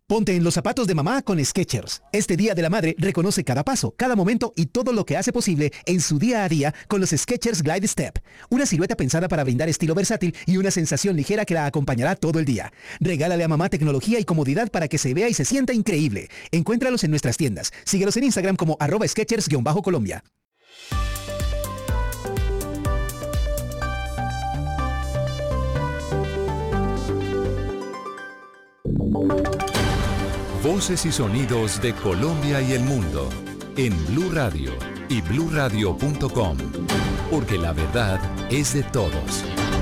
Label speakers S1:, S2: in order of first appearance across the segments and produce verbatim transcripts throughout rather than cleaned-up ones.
S1: Ponte en los zapatos de mamá con Skechers. Este Día de la Madre reconoce cada paso, cada momento y todo lo que hace posible en su día a día con los Skechers Glide Step. Una silueta pensada para brindar estilo versátil y una sensación ligera que la acompañará todo el día. Regálale a mamá tecnología y comodidad para que se vea y se sienta increíble. Encuéntralos en nuestras tiendas. Síguelos en Instagram como arroba Skechers-Colombia.
S2: Voces y sonidos de Colombia y el mundo en Blue Radio y blue radio punto com, porque la verdad es de todos.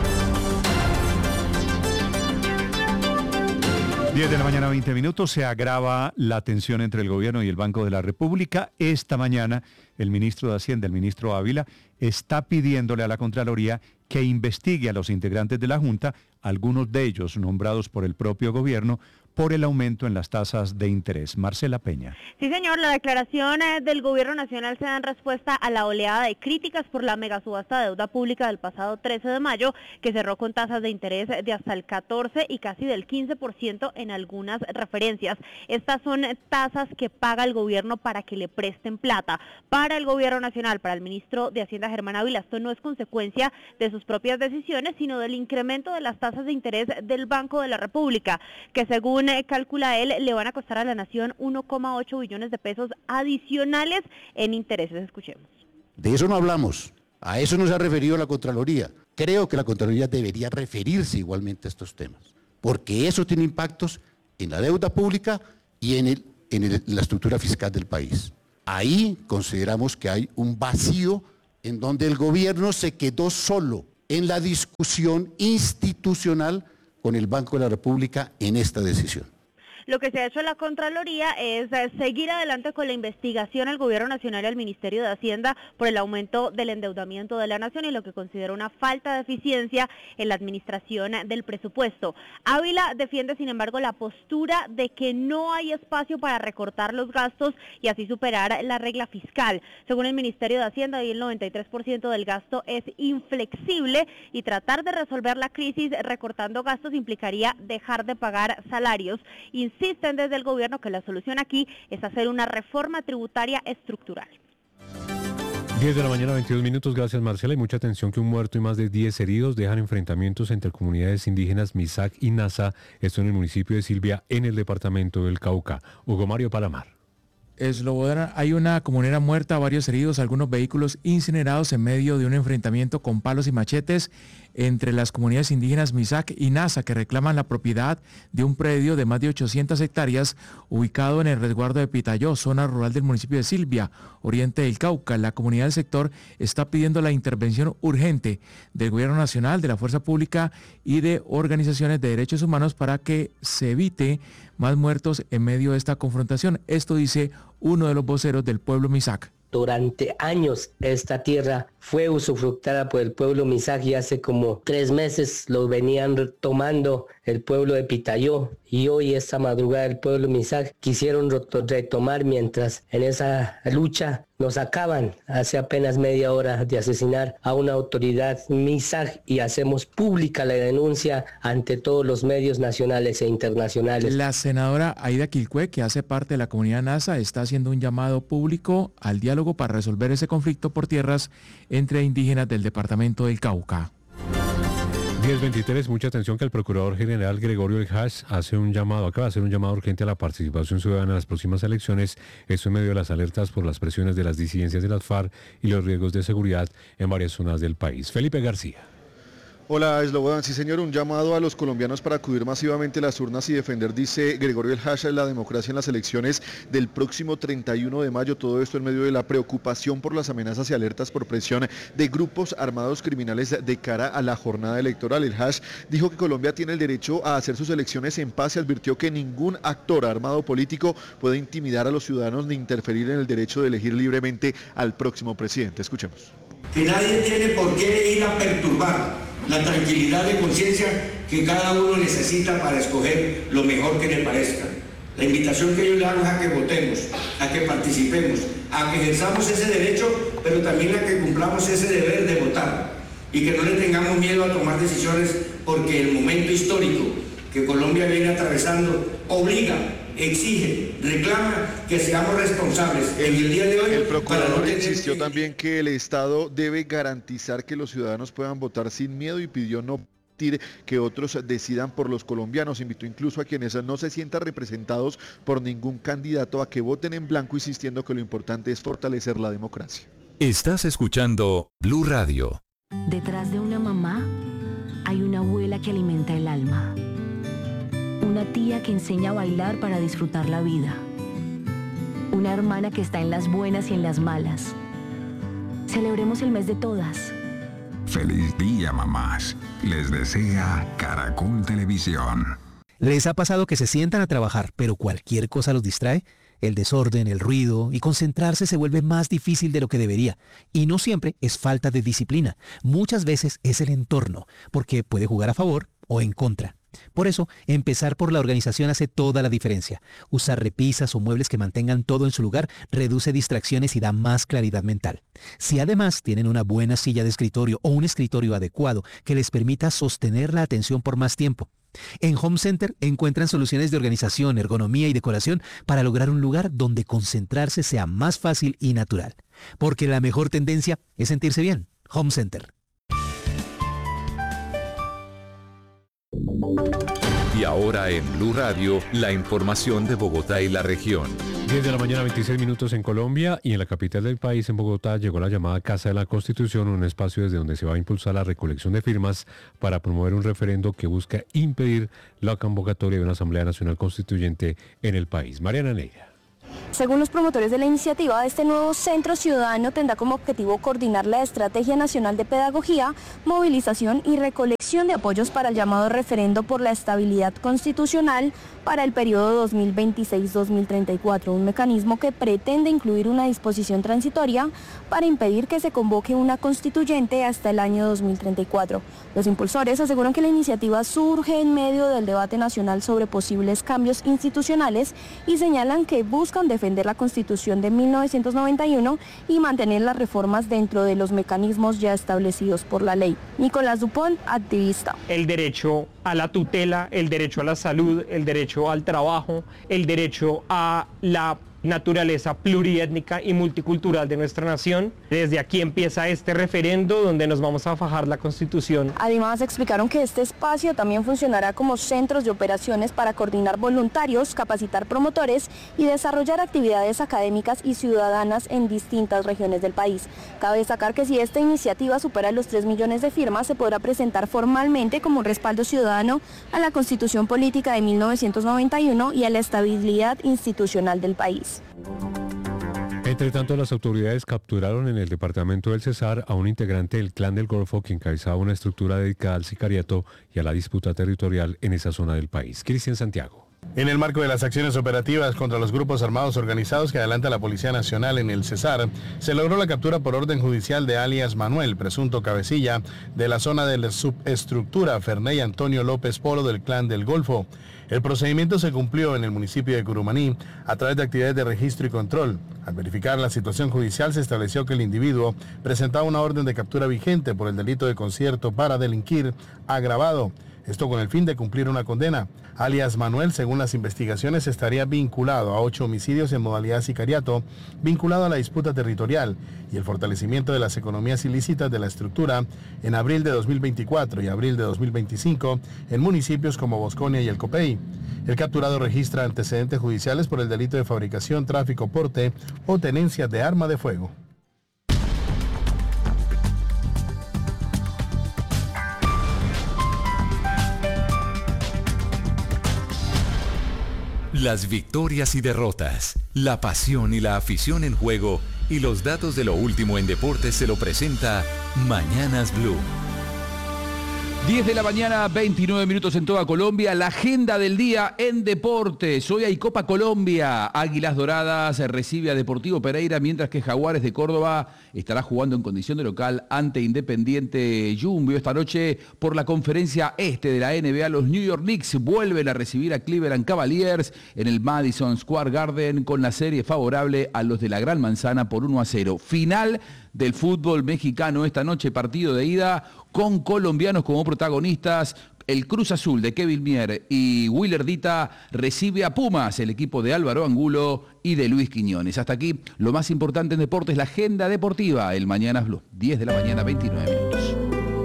S3: diez de la mañana, veinte minutos. Se agrava la tensión entre el gobierno y el Banco de la República. Esta mañana el ministro de Hacienda, el ministro Ávila, está pidiéndole a la Contraloría que investigue a los integrantes de la Junta, algunos de ellos nombrados por el propio gobierno, por el aumento en las tasas de interés. Marcela Peña.
S4: Sí, señor, la declaración del Gobierno Nacional se da en respuesta a la oleada de críticas por la megasubasta de deuda pública del pasado trece de mayo, que cerró con tasas de interés de hasta el catorce y casi del quince por ciento en algunas referencias. Estas son tasas que paga el gobierno para que le presten plata. Para el Gobierno Nacional, para el ministro de Hacienda Germán Ávila, esto no es consecuencia de sus propias decisiones, sino del incremento de las tasas de interés del Banco de la República, que según calcula él, le van a costar a la nación uno coma ocho billones de pesos adicionales en intereses. Escuchemos.
S5: De eso no hablamos, a eso no se ha referido la Contraloría. Creo que la Contraloría debería referirse igualmente a estos temas, porque eso tiene impactos en la deuda pública y en, el, en el, la estructura fiscal del país. Ahí consideramos que hay un vacío en donde el gobierno se quedó solo en la discusión institucional con el Banco de la República en esta decisión.
S4: Lo que se ha hecho en la Contraloría es seguir adelante con la investigación al Gobierno Nacional y al Ministerio de Hacienda por el aumento del endeudamiento de la nación y lo que considera una falta de eficiencia en la administración del presupuesto. Ávila defiende, sin embargo, la postura de que no hay espacio para recortar los gastos y así superar la regla fiscal. Según el Ministerio de Hacienda, hoy el noventa y tres por ciento del gasto es inflexible y tratar de resolver la crisis recortando gastos implicaría dejar de pagar salarios. Insisten desde el gobierno que la solución aquí es hacer una reforma tributaria estructural.
S6: diez de la mañana, veintidós minutos. Gracias, Marcela. Hay mucha atención que un muerto y más de diez heridos dejan enfrentamientos entre comunidades indígenas Misak y Nasa, esto en el municipio de Silvia, en el departamento del Cauca. Hugo Mario Palamar.
S7: Eslobodan, hay una comunera muerta, varios heridos, algunos vehículos incinerados en medio de un enfrentamiento con palos y machetes entre las comunidades indígenas Misak y Nasa, que reclaman la propiedad de un predio de más de ochocientas hectáreas ubicado en el resguardo de Pitayó, zona rural del municipio de Silvia, oriente del Cauca. La comunidad del sector está pidiendo la intervención urgente del gobierno nacional, de la fuerza pública y de organizaciones de derechos humanos para que se evite más muertos en medio de esta confrontación. Esto dice uno de los voceros del pueblo Misak.
S8: Durante años esta tierra fue usufructada por el pueblo Misak y hace como tres meses lo venían tomando el pueblo de Pitayó y hoy esta madrugada el pueblo Misak quisieron retomar mientras en esa lucha nos acaban hace apenas media hora de asesinar a una autoridad Misak y hacemos pública la denuncia ante todos los medios nacionales e internacionales.
S7: La senadora Aida Quilcue, que hace parte de la comunidad Nasa, está haciendo un llamado público al diálogo para resolver ese conflicto por tierras entre indígenas del departamento del Cauca.
S6: diez veintitrés, mucha atención que el Procurador General Gregorio El Hash hace un llamado, acaba de hacer un llamado urgente a la participación ciudadana en las próximas elecciones, esto en medio de las alertas por las presiones de las disidencias de las FARC y los riesgos de seguridad en varias zonas del país. Felipe García.
S9: Hola, Eslobodan. Sí, señor, un llamado a los colombianos para acudir masivamente a las urnas y defender, dice Gregorio El Hash, la democracia en las elecciones del próximo treinta y uno de mayo. Todo esto en medio de la preocupación por las amenazas y alertas por presión de grupos armados criminales de cara a la jornada electoral. El Hash dijo que Colombia tiene el derecho a hacer sus elecciones en paz y advirtió que ningún actor armado político puede intimidar a los ciudadanos ni interferir en el derecho de elegir libremente al próximo presidente. Escuchemos.
S10: Que nadie tiene por qué ir a perturbar la tranquilidad de conciencia que cada uno necesita para escoger lo mejor que le parezca. La invitación que yo le hago es a que votemos, a que participemos, a que ejerzamos ese derecho, pero también a que cumplamos ese deber de votar y que no le tengamos miedo a tomar decisiones porque el momento histórico que Colombia viene atravesando obliga exige, reclama que seamos responsables en el día de hoy.
S9: El
S10: para
S9: procurador
S10: no tener
S9: insistió
S10: que...
S9: también que el Estado debe garantizar que los ciudadanos puedan votar sin miedo y pidió no permitir que otros decidan por los colombianos. Invitó incluso a quienes no se sientan representados por ningún candidato a que voten en blanco, insistiendo que lo importante es fortalecer la democracia.
S2: Estás escuchando Blue Radio.
S11: Detrás de una mamá hay una abuela que alimenta el alma. Una tía que enseña a bailar para disfrutar la vida. Una hermana que está en las buenas y en las malas. Celebremos el mes de todas.
S12: Feliz día, mamás. Les desea Caracol Televisión.
S1: ¿Les ha pasado que se sientan a trabajar, pero cualquier cosa los distrae? El desorden, el ruido y concentrarse se vuelve más difícil de lo que debería. Y no siempre es falta de disciplina. Muchas veces es el entorno, porque puede jugar a favor o en contra. Por eso, empezar por la organización hace toda la diferencia. Usar repisas o muebles que mantengan todo en su lugar reduce distracciones y da más claridad mental. Si además tienen una buena silla de escritorio o un escritorio adecuado que les permita sostener la atención por más tiempo. En Home Center encuentran soluciones de organización, ergonomía y decoración para lograr un lugar donde concentrarse sea más fácil y natural. Porque la mejor tendencia es sentirse bien. Home Center.
S2: Y ahora en Blue Radio, la información de Bogotá y la región.
S6: diez de la mañana, veintiséis minutos en Colombia, y en la capital del país, en Bogotá, llegó la llamada Casa de la Constitución, un espacio desde donde se va a impulsar la recolección de firmas para promover un referendo que busca impedir la convocatoria de una Asamblea Nacional Constituyente en el país. Mariana Neira.
S13: Según los promotores de la iniciativa, este nuevo centro ciudadano tendrá como objetivo coordinar la Estrategia Nacional de Pedagogía, movilización y recolección de apoyos para el llamado referendo por la estabilidad constitucional para el periodo dos mil veintiséis a dos mil treinta y cuatro, un mecanismo que pretende incluir una disposición transitoria para impedir que se convoque una constituyente hasta el año dos mil treinta y cuatro. Los impulsores aseguran que la iniciativa surge en medio del debate nacional sobre posibles cambios institucionales y señalan que buscan defender la Constitución de mil novecientos noventa y uno y mantener las reformas dentro de los mecanismos ya establecidos por la ley. Nicolás Dupont, activista.
S14: El derecho a la tutela, el derecho a la salud, el derecho al trabajo, el derecho a la naturaleza pluriétnica y multicultural de nuestra nación. Desde aquí empieza este referendo donde nos vamos a fajar la Constitución.
S13: Además, explicaron que este espacio también funcionará como centros de operaciones para coordinar voluntarios, capacitar promotores y desarrollar actividades académicas y ciudadanas en distintas regiones del país. Cabe destacar que si esta iniciativa supera los tres millones de firmas, se podrá presentar formalmente como un respaldo ciudadano a la Constitución Política de mil novecientos noventa y uno y a la estabilidad institucional del país.
S6: Entre tanto, las autoridades capturaron en el departamento del Cesar a un integrante del Clan del Golfo que encabezaba una estructura dedicada al sicariato y a la disputa territorial en esa zona del país. Cristian Santiago.
S15: En el marco de las acciones operativas contra los grupos armados organizados que adelanta la Policía Nacional en el Cesar, se logró la captura por orden judicial de alias Manuel, presunto cabecilla de la zona de la subestructura Ferney Antonio López Polo del Clan del Golfo. El procedimiento se cumplió en el municipio de Curumaní a través de actividades de registro y control. Al verificar la situación judicial se estableció que el individuo presentaba una orden de captura vigente por el delito de concierto para delinquir agravado. Esto con el fin de cumplir una condena. Alias Manuel, según las investigaciones, estaría vinculado a ocho homicidios en modalidad sicariato, vinculado a la disputa territorial y el fortalecimiento de las economías ilícitas de la estructura en abril de dos mil veinticuatro y abril de dos mil veinticinco en municipios como Bosconia y El Copey. El capturado registra antecedentes judiciales por el delito de fabricación, tráfico, porte o tenencia de arma de fuego.
S2: Las victorias y derrotas, la pasión y la afición en juego y los datos de lo último en deportes se lo presenta Mañanas Blue.
S16: diez de la mañana, veintinueve minutos en toda Colombia. La agenda del día en deportes. Hoy hay Copa Colombia. Águilas Doradas recibe a Deportivo Pereira, mientras que Jaguares de Córdoba estará jugando en condición de local ante Independiente Jumbo. Esta noche, por la conferencia este de la N B A, los New York Knicks vuelven a recibir a Cleveland Cavaliers en el Madison Square Garden con la serie favorable a los de la Gran Manzana por uno a cero. Final del fútbol mexicano esta noche, partido de ida con colombianos como protagonistas. El Cruz Azul de Kevin Mier y Willer Dita recibe a Pumas, el equipo de Álvaro Angulo y de Luis Quiñones. Hasta aquí, lo más importante en deportes, la agenda deportiva. El Mañanas Blue, diez de la mañana, veintinueve minutos.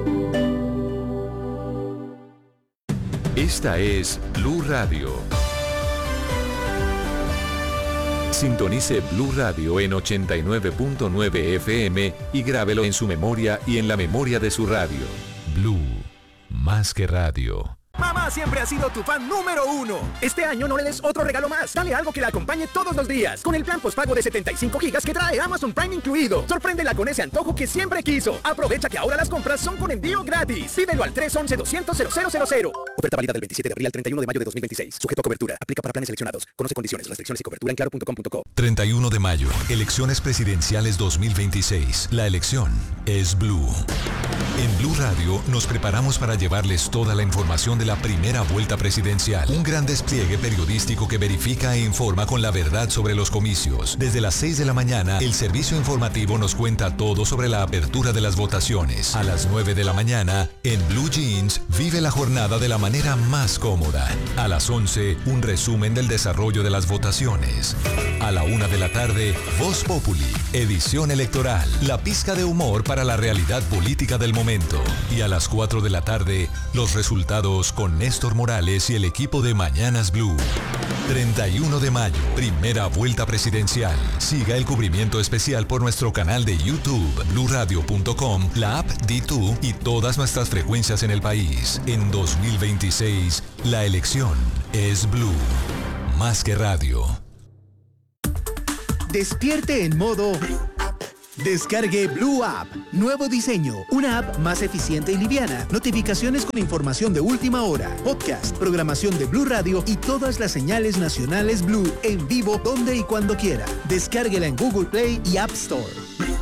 S2: Esta es Blue Radio. Sintonice Blue Radio en ochenta y nueve punto nueve F M y grábelo en su memoria y en la memoria de su radio. Blue, más que radio.
S17: Mamá siempre ha sido tu fan número uno. Este año no le des otro regalo más. Dale algo que la acompañe todos los días. Con el plan postpago de setenta y cinco gigas que trae Amazon Prime incluido. Sorpréndela con ese antojo que siempre quiso. Aprovecha que ahora las compras son con envío gratis. Pídelo al tres once doscientos cero cero cero cero. Oferta válida del veintisiete de abril al treinta y uno de mayo de dos mil veintiséis. Sujeto a cobertura. Aplica para planes seleccionados. Conoce condiciones, restricciones y cobertura en claro punto com punto co.
S18: treinta y uno de mayo. Elecciones presidenciales dos mil veintiséis. La elección es Blue. En Blue Radio nos preparamos para llevarles toda la información de la primera vuelta presidencial. Un gran despliegue periodístico que verifica e informa con la verdad sobre los comicios. Desde las seis de la mañana, el servicio informativo nos cuenta todo sobre la apertura de las votaciones. A las nueve de la mañana, en Blue Jeans, vive la jornada de la manera más cómoda. A las once, un resumen del desarrollo de las votaciones. A la una de la tarde, Voz Populi, edición electoral. La pizca de humor para la realidad política del momento. Y a las cuatro de la tarde, los resultados con Néstor Morales y el equipo de Mañanas Blue. treinta y uno de mayo, primera vuelta presidencial. Siga el cubrimiento especial por nuestro canal de YouTube, blue radio punto com, la app D dos y todas nuestras frecuencias en el país. En dos mil veintiséis, la elección es Blue. Más que radio.
S1: Despierte en modo... Descargue Blue App. Nuevo diseño. Una app más eficiente y liviana. Notificaciones con información de última hora. Podcast, programación de Blue Radio y todas las señales nacionales Blue en vivo donde y cuando quiera. Descárguela en Google Play y App Store.